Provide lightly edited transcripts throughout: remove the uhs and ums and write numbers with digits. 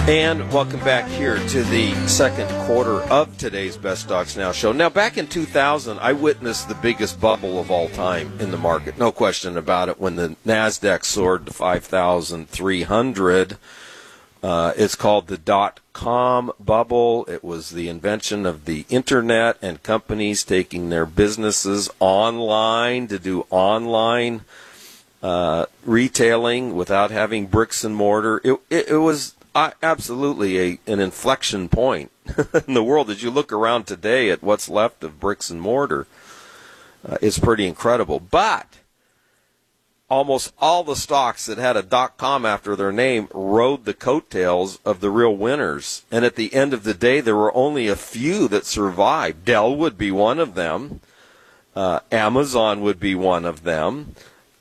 And welcome back here to the second quarter of today's Best Stocks Now show. Now, back in 2000, I witnessed the biggest bubble of all time in the market. No question about it. When the NASDAQ soared to 5,300, it's called the dot-com bubble. It was the invention of the Internet and companies taking their businesses online to do online retailing without having bricks and mortar. It was absolutely an inflection point in the world. As you look around today at what's left of bricks and mortar, it's pretty incredible. But almost all the stocks that had a .com after their name rode the coattails of the real winners. And at the end of the day, there were only a few that survived. Dell would be one of them. Amazon would be one of them.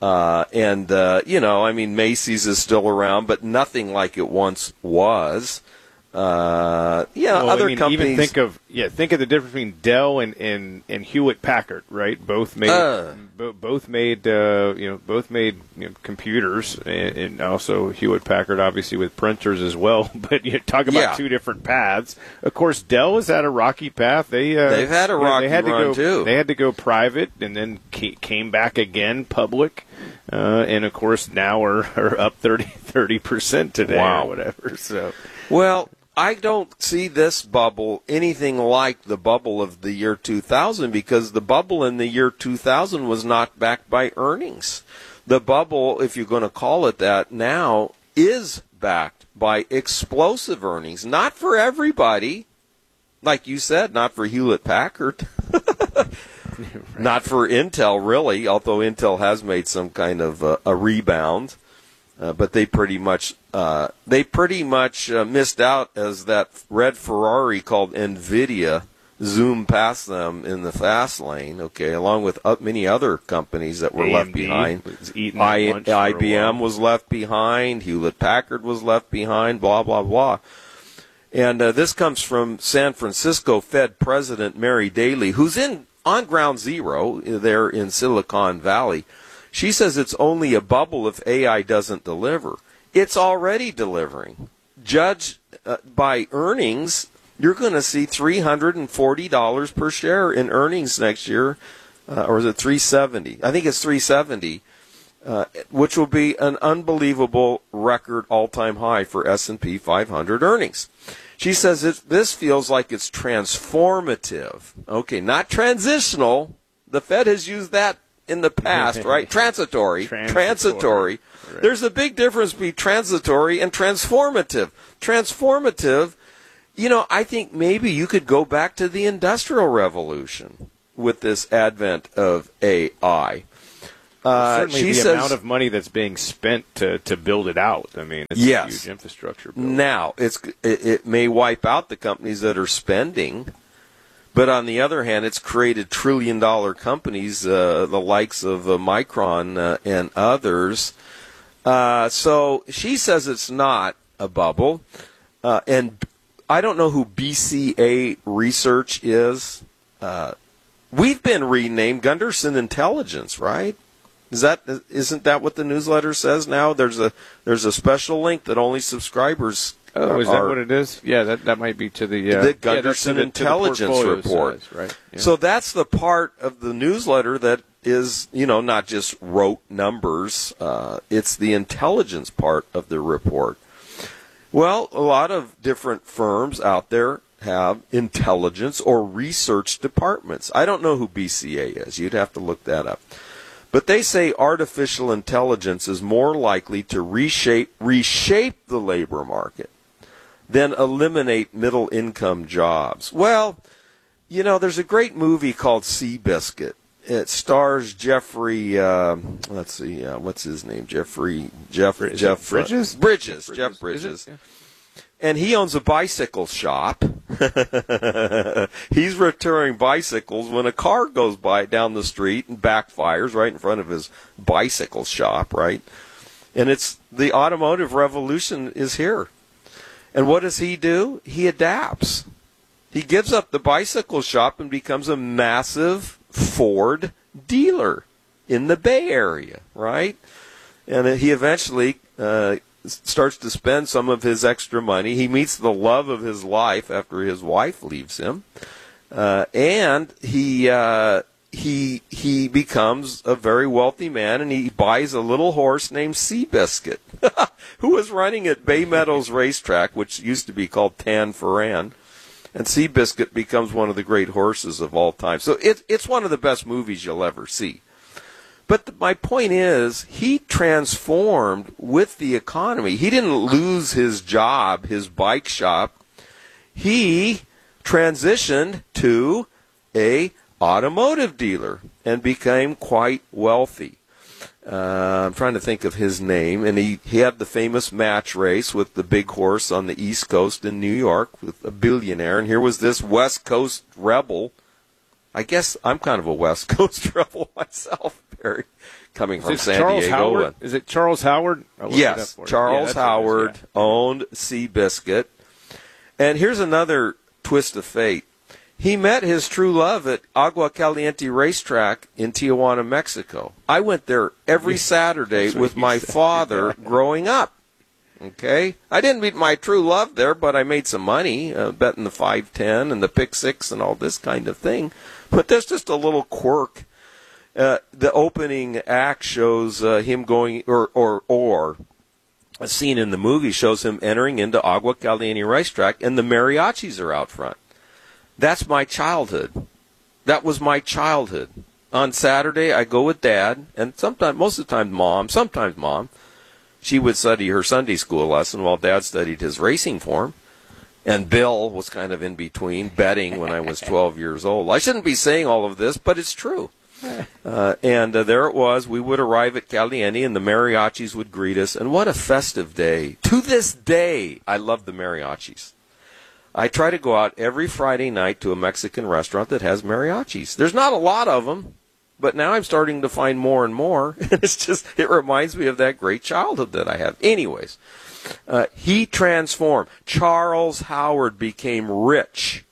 Macy's is still around, but nothing like it once was. Other companies. Even think of the difference between Dell and Hewlett Packard, right? Both made computers, and also Hewlett Packard obviously with printers as well. But talk about two different paths. Of course, Dell has had a rocky path. They've had a rocky run too. They had to go private and then came back again public. And of course now are up 30% today or whatever. So well, I don't see this bubble anything like the bubble of the year 2000, because the bubble in the year 2000 was not backed by earnings. The bubble, if you're going to call it that now, is backed by explosive earnings. Not for everybody, like you said, not for Hewlett Packard. Not for Intel, really, although Intel has made some kind of a rebound. But they pretty much missed out as that red Ferrari called NVIDIA zoomed past them in the fast lane, along with many other companies that were left behind. IBM was left behind. Hewlett Packard was left behind, blah, blah, blah. And this comes from San Francisco Fed President Mary Daly, who's on ground zero there in Silicon Valley. She says it's only a bubble if AI doesn't deliver. It's already delivering. Judged by earnings, you're going to see $340 per share in earnings next year, or is it $370? I think it's $370, which will be an unbelievable record all-time high for S&P 500 earnings. She says this feels like it's transformative. Not transitional. The Fed has used that in the past, right? Transitory. Right. There's a big difference between transitory and transformative. Transformative, I think maybe you could go back to the Industrial Revolution with this advent of AI. Certainly the amount of money that's being spent to build it out. I mean, it's a huge infrastructure build. Now, it may wipe out the companies that are spending, but on the other hand, it's created trillion-dollar companies, the likes of Micron and others. So she says it's not a bubble. And I don't know who BCA Research is. We've been renamed Gunderson Intelligence, right? Isn't that what the newsletter says now? There's a special link that only subscribers. Is that what it is? Yeah, that might be to the Gunderson Intelligence report. Size, right? Yeah. So that's the part of the newsletter that is, not just rote numbers. It's the intelligence part of the report. Well, a lot of different firms out there have intelligence or research departments. I don't know who BCA is. You'd have to look that up. But they say artificial intelligence is more likely to reshape the labor market than eliminate middle-income jobs. Well, there's a great movie called Seabiscuit. It stars Jeffrey, what's his name? Jeff Bridges? Jeff Bridges. Yeah. And he owns a bicycle shop. He's repairing bicycles when a car goes by down the street and backfires right in front of his bicycle shop, right? And it's the automotive revolution is here. And what does he do? He adapts. He gives up the bicycle shop and becomes a massive Ford dealer in the Bay Area, right? And he eventually starts to spend some of his extra money. He meets the love of his life after his wife leaves him, and he becomes a very wealthy man, and he buys a little horse named Seabiscuit, who was running at Bay Meadows Racetrack, which used to be called Tan Foran. And Seabiscuit becomes one of the great horses of all time. So it's one of the best movies you'll ever see. But my point is, he transformed with the economy. He didn't lose his job, his bike shop. He transitioned to a automotive dealer and became quite wealthy. I'm trying to think of his name, and he had the famous match race with the big horse on the East Coast in New York with a billionaire, and here was this West Coast rebel. I guess I'm kind of a West Coast rebel myself, Barry, coming from San Diego. Is it Charles Howard? Yes, Charles Howard owned Seabiscuit. And here's another twist of fate. He met his true love at Agua Caliente Racetrack in Tijuana, Mexico. I went there every Saturday with my father growing up. Okay? I didn't meet my true love there, but I made some money betting the 5-10 and the pick six and all this kind of thing. But there's just a little quirk. The opening act shows him going, or a scene in the movie shows him entering into Agua Caliente Racetrack, and the mariachis are out front. That's my childhood. That was my childhood. On Saturday, I go with Dad, and most of the time, sometimes Mom. She would study her Sunday school lesson while Dad studied his racing form. And Bill was kind of in between, betting when I was 12 years old. I shouldn't be saying all of this, but it's true. And there it was. We would arrive at Caliente, and the mariachis would greet us. And what a festive day. To this day, I love the mariachis. I try to go out every Friday night to a Mexican restaurant that has mariachis. There's not a lot of them, but now I'm starting to find more and more. It reminds me of that great childhood that I have. Anyways, he transformed. Charles Howard became rich.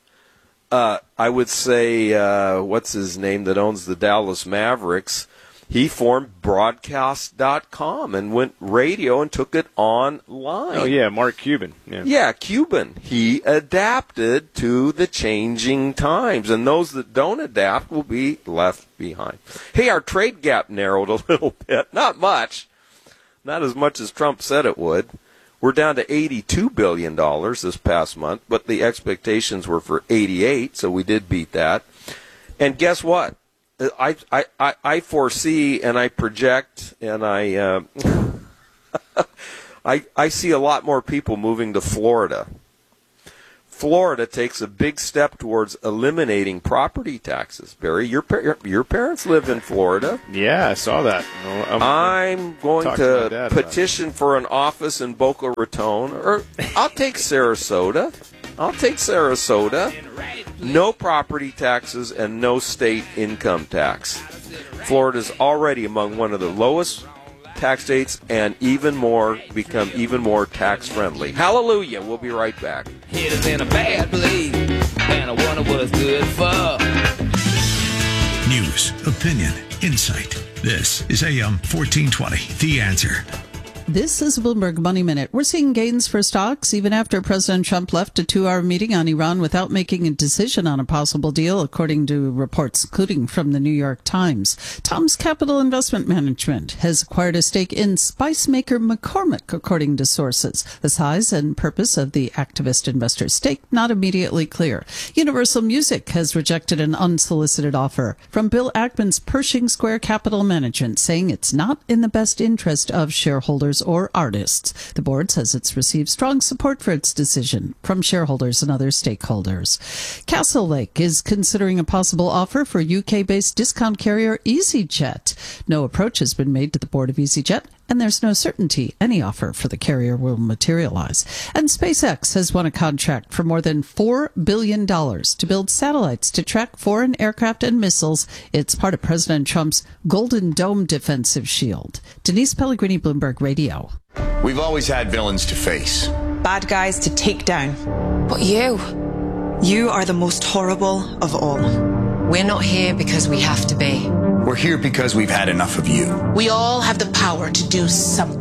I would say, what's his name that owns the Dallas Mavericks? He formed Broadcast.com and went radio and took it online. Oh, yeah, Mark Cuban. Yeah, Cuban. He adapted to the changing times, and those that don't adapt will be left behind. Hey, our trade gap narrowed a little bit. Not much. Not as much as Trump said it would. We're down to $82 billion this past month, but the expectations were for 88, so we did beat that. And guess what? I foresee and I project and I see a lot more people moving to Florida. Florida takes a big step towards eliminating property taxes. Barry, your parents live in Florida. Yeah, I saw that. I'm going to petition for an office in Boca Raton, or I'll take Sarasota. No property taxes and no state income tax. Florida's already among one of the lowest tax states and become even more tax friendly. Hallelujah. We'll be right back. Hit us in a bad place, and I wonder what it's good for. News, opinion, insight. This is AM 1420, The Answer. This is Bloomberg Money Minute. We're seeing gains for stocks even after President Trump left a 2-hour meeting on Iran without making a decision on a possible deal, according to reports, including from the New York Times. Tom's Capital Investment Management has acquired a stake in spice maker McCormick, according to sources. The size and purpose of the activist investor's stake not immediately clear. Universal Music has rejected an unsolicited offer from Bill Ackman's Pershing Square Capital Management, saying it's not in the best interest of shareholders or artists. The board says it's received strong support for its decision from shareholders and other stakeholders. Castlelake is considering a possible offer for UK-based discount carrier EasyJet. No approach has been made to the board of EasyJet, and there's no certainty any offer for the carrier will materialize. And SpaceX has won a contract for more than $4 billion to build satellites to track foreign aircraft and missiles. It's part of President Trump's Golden Dome defensive shield. Denise Pellegrini, Bloomberg Radio. We've always had villains to face. Bad guys to take down. But you are the most horrible of all. We're not here because we have to be. We're here because we've had enough of you. We all have the power to do something.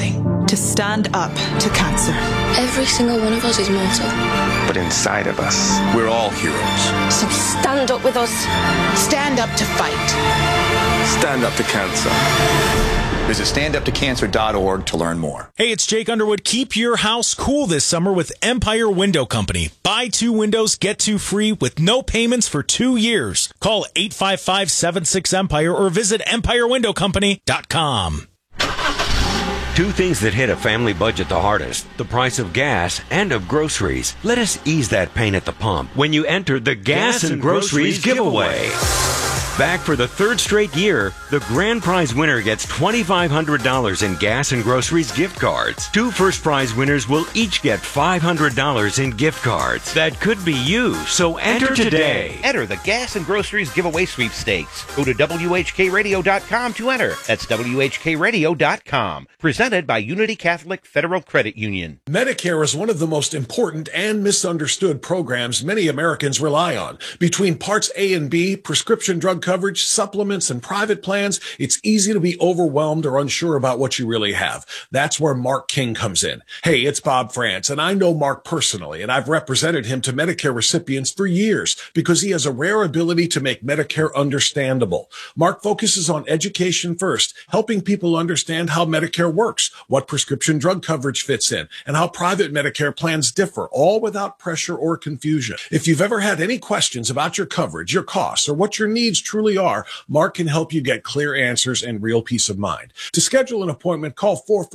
to stand up to cancer. Every single one of us is mortal. But inside of us, we're all heroes. So stand up with us. Stand up to fight. Stand up to cancer. Visit standuptocancer.org to learn more. Hey, it's Jake Underwood. Keep your house cool this summer with Empire Window Company. Buy 2 windows, get 2 free with no payments for 2 years. Call 855-76-EMPIRE or visit EmpireWindowCompany.com. 2 things that hit a family budget the hardest: the price of gas and of groceries. Let us ease that pain at the pump when you enter the Gas and Groceries Giveaway. Back for the 3rd straight year, the grand prize winner gets $2,500 in gas and groceries gift cards. 2 first prize winners will each get $500 in gift cards. That could be you, so enter today. Enter the Gas and Groceries Giveaway Sweepstakes. Go to WHKRadio.com to enter. That's WHKRadio.com. Presented by Unity Catholic Federal Credit Union. Medicare is one of the most important and misunderstood programs many Americans rely on. Between Parts A and B, prescription drug coverage, supplements, and private plans, it's easy to be overwhelmed or unsure about what you really have. That's where Mark King comes in. Hey, it's Bob France, and I know Mark personally, and I've represented him to Medicare recipients for years because he has a rare ability to make Medicare understandable. Mark focuses on education first, helping people understand how Medicare works, what prescription drug coverage fits in, and how private Medicare plans differ, all without pressure or confusion. If you've ever had any questions about your coverage, your costs, or what your needs truly are, Mark can help you get clear answers and real peace of mind. To schedule an appointment, call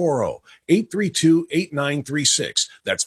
440-832-8936. That's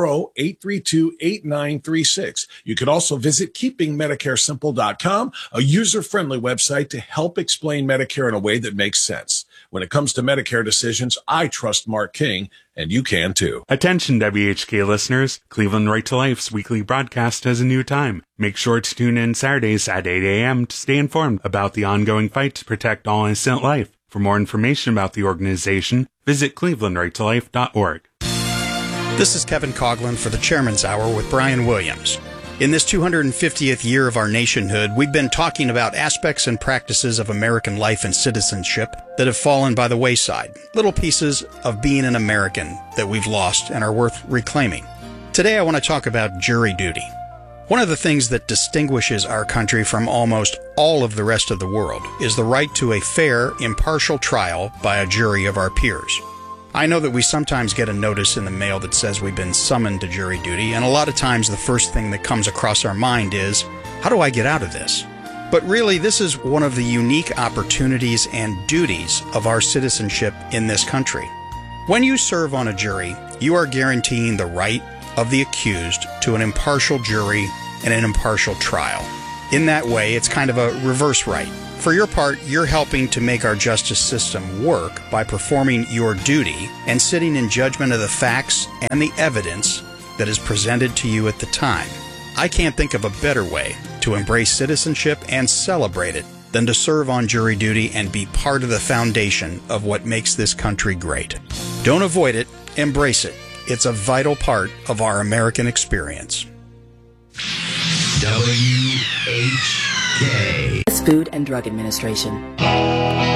440-832-8936. You can also visit keepingmedicaresimple.com, a user-friendly website to help explain Medicare in a way that makes sense. When it comes to Medicare decisions, I trust Mark King, and you can too. Attention WHK listeners, Cleveland Right to Life's weekly broadcast has a new time. Make sure to tune in Saturdays at 8 a.m. to stay informed about the ongoing fight to protect all innocent life. For more information about the organization, visit clevelandrightolife.org. This is Kevin Coughlin for the Chairman's Hour with Brian Williams. In this 250th year of our nationhood, we've been talking about aspects and practices of American life and citizenship that have fallen by the wayside, little pieces of being an American that we've lost and are worth reclaiming. Today I want to talk about jury duty. One of the things that distinguishes our country from almost all of the rest of the world is the right to a fair, impartial trial by a jury of our peers. I know that we sometimes get a notice in the mail that says we've been summoned to jury duty, and a lot of times the first thing that comes across our mind is, how do I get out of this? But really, this is one of the unique opportunities and duties of our citizenship in this country. When you serve on a jury, you are guaranteeing the right of the accused to an impartial jury and an impartial trial. In that way, it's kind of a reverse right. For your part, you're helping to make our justice system work by performing your duty and sitting in judgment of the facts and the evidence that is presented to you at the time. I can't think of a better way to embrace citizenship and celebrate it than to serve on jury duty and be part of the foundation of what makes this country great. Don't avoid it, embrace it. It's a vital part of our American experience. WHK. Food and Drug Administration.